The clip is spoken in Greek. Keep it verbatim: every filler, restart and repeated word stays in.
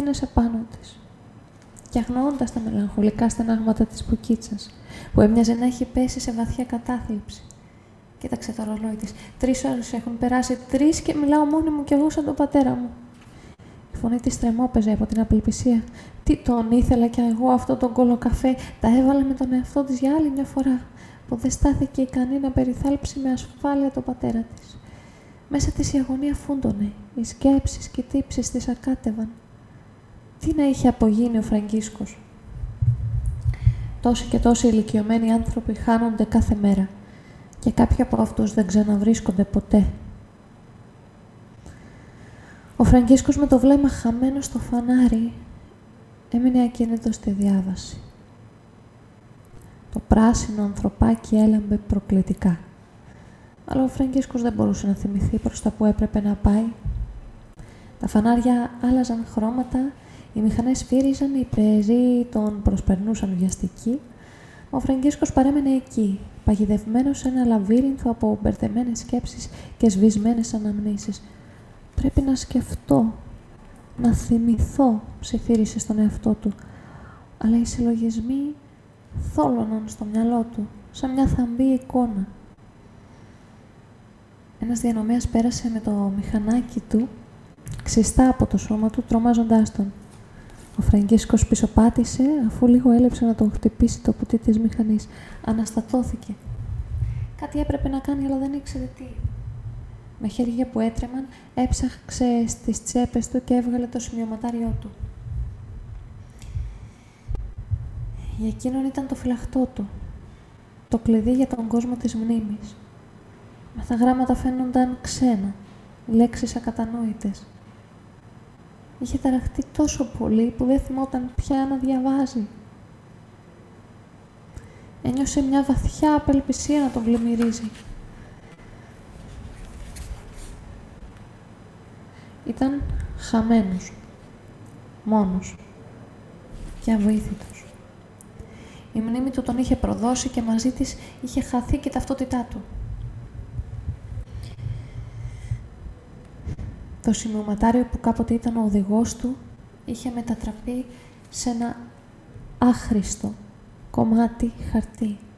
ευθύνες επάνω της. Και αγνοώντας τα μελαγχολικά στενάγματα της Μπουκίτσας, που έμοιαζε να έχει πέσει σε βαθιά κατάθλιψη. Κοίταξε το ρολόι της. Τρεις ώρες έχουν περάσει, τρεις και μιλάω μόνη μου κι εγώ σαν τον πατέρα μου. Η φωνή της τρεμόπαιζε από την απελπισία. Τι τον ήθελα κι εγώ αυτόν τον κολοκαφέ, τα έβαλε με τον εαυτό της για άλλη μια φορά, που δεν στάθηκε ικανή να περιθάλψει με ασφάλεια τον πατέρα της. Μέσα της η αγωνία φούντωνε, οι σκέψεις και οι τύψεις της ακάτευαν. Τι να είχε απογίνει ο Φραγκίσκος. Τόσοι και τόσοι ηλικιωμένοι άνθρωποι χάνονται κάθε μέρα και κάποιοι από αυτούς δεν ξαναβρίσκονται ποτέ. Ο Φραγκίσκος με το βλέμμα χαμένο στο φανάρι έμεινε ακίνητος στη διάβαση. Το πράσινο ανθρωπάκι έλαμπε προκλητικά. Αλλά ο Φραγκίσκος δεν μπορούσε να θυμηθεί προς τα που έπρεπε να πάει. Τα φανάρια άλλαζαν χρώματα, οι μηχανές σφύριζαν, οι πεζοί τον προσπερνούσαν βιαστικοί. Ο Φραγκίσκος παρέμενε εκεί, παγιδευμένος σε ένα λαβύρινθο από μπερδεμένες σκέψεις και σβησμένες αναμνήσεις. «Πρέπει να σκεφτώ, να θυμηθώ», ψιθύρισε στον εαυτό του. Αλλά οι συλλογισμοί θόλωναν στο μυαλό του, σαν μια θαμπή εικόνα. Ένας διανομέας πέρασε με το μηχανάκι του ξιστά από το σώμα του, τρομάζοντάς τον. Ο Φραγκίσκος πισωπάτησε, αφού λίγο έλειψε να τον χτυπήσει το κουτί της μηχανής. Αναστατώθηκε. Κάτι έπρεπε να κάνει, αλλά δεν ήξερε τι. Με χέρια που έτρεμαν, έψαξε στις τσέπες του και έβγαλε το σημειωματάριό του. Για εκείνον ήταν το φυλαχτό του, το κλειδί για τον κόσμο της μνήμης. Με τα γράμματα φαίνονταν ξένα, λέξεις ακατανόητες. Είχε ταραχτεί τόσο πολύ που δεν θυμόταν πια να διαβάζει. Ένιωσε μια βαθιά απελπισία να τον πλημμυρίζει. Ήταν χαμένος, μόνος και αβοήθητος. Η μνήμη του τον είχε προδώσει και μαζί της είχε χαθεί και η ταυτότητά του. Το σημειωματάριο που κάποτε ήταν ο οδηγός του είχε μετατραπεί σε ένα άχρηστο κομμάτι χαρτί.